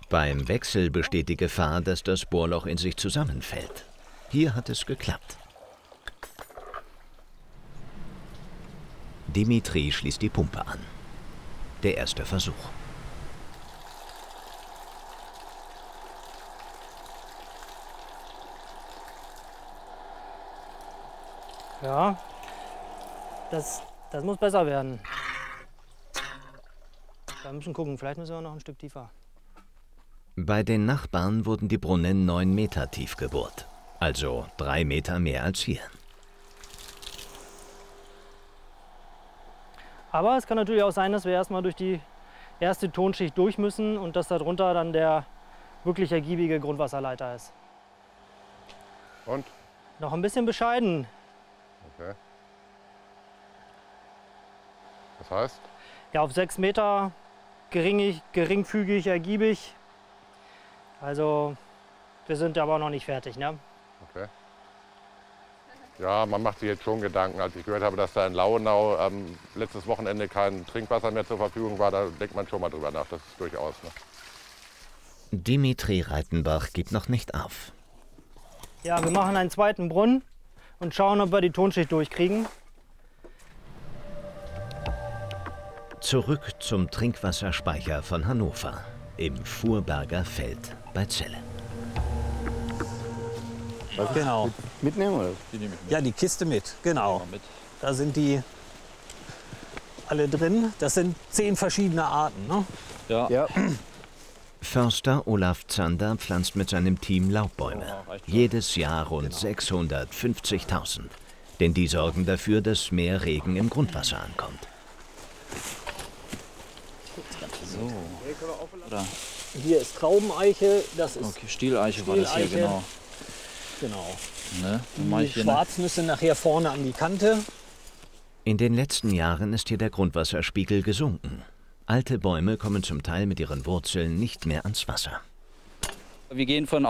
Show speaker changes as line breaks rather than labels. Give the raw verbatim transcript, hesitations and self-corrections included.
Beim Wechsel besteht die Gefahr, dass das Bohrloch in sich zusammenfällt. Hier hat es geklappt. Dimitri schließt die Pumpe an. Der erste Versuch.
Ja, das, das muss besser werden. Wir müssen gucken, vielleicht müssen wir noch ein Stück tiefer.
Bei den Nachbarn wurden die Brunnen neun Meter tief gebohrt. Also drei Meter mehr als hier.
Aber es kann natürlich auch sein, dass wir erstmal durch die erste Tonschicht durch müssen und dass darunter dann der wirklich ergiebige Grundwasserleiter ist.
Und?
Noch ein bisschen bescheiden.
Okay. Das heißt?
Ja, auf sechs Meter geringig, geringfügig, ergiebig. Also wir sind aber noch nicht fertig, ne?
Okay. Ja, man macht sich jetzt schon Gedanken. Als ich gehört habe, dass da in Lauenau ähm, letztes Wochenende kein Trinkwasser mehr zur Verfügung war, da denkt man schon mal drüber nach. Das ist durchaus. Ne?
Dimitri Reitenbach gibt noch nicht auf.
Ja, wir machen einen zweiten Brunnen und schauen, ob wir die Tonschicht durchkriegen.
Zurück zum Trinkwasserspeicher von Hannover im Furberger Feld bei Celle.
Was genau.
Mitnehmen oder?
Die nehme ich mit.
Ja, die Kiste mit, genau.
Mit.
Da sind die alle drin. Das sind zehn verschiedene Arten, ne?
Ja.
Ja.
Förster Olaf Zander pflanzt mit seinem Team Laubbäume.
Oh, reicht schon.
Jedes Jahr rund
Genau.
sechshundertfünfzigtausend. Denn die sorgen dafür, dass mehr Regen im Grundwasser ankommt.
So. Oder?
Hier ist Traubeneiche, das ist
Okay, Stieleiche war das hier,
Stieleiche.
genau.
genau.
Ne? Dann mache
Die
ich hier ne?
Schwarznüsse nachher vorne an die Kante.
In den letzten Jahren ist hier der Grundwasserspiegel gesunken. Alte Bäume kommen zum Teil mit ihren Wurzeln nicht mehr ans Wasser.
Wir gehen von